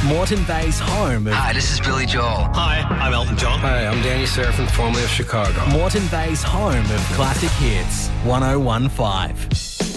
Moreton Bay's home of... Hi, this is Billy Joel. Hi, I'm Elton John. Hi, I'm Danny Serafin, formerly of Chicago. Moreton Bay's home of classic hits, 101.5.